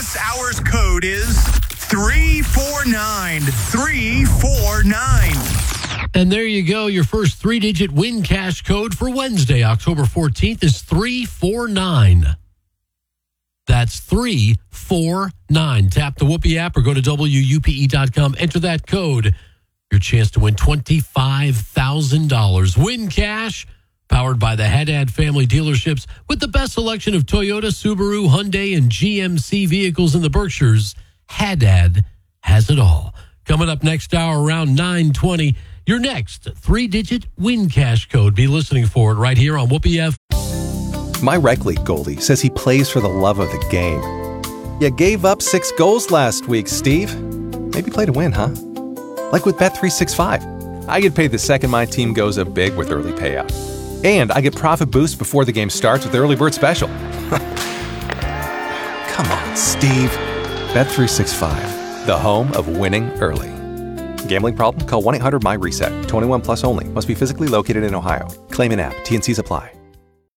This hour's code is 349-349. And there you go. Your first three-digit win cash code for Wednesday, October 14th is 349. That's 349. Tap the Whoopee app or go to WUPE.com. Enter that code. Your chance to win $25,000. Win cash, powered by the Haddad family dealerships with the best selection of Toyota, Subaru, Hyundai, and GMC vehicles in the Berkshires. Haddad has it all. Coming up next hour around 9:20, your next three-digit win cash code. Be listening for it right here on Whoopee F. My rec league goalie says he plays for the love of the game. You gave up 6 goals last week, Steve. Maybe play to win, huh? Like with Bet365. I get paid the second my team goes up big with early payout. And I get profit boost before the game starts with Early Bird Special. Come on, Steve. Bet365, the home of winning early. Gambling problem? Call 1-800-MY-RESET. 21 plus only. Must be physically located in Ohio. Claim in app. T&Cs apply.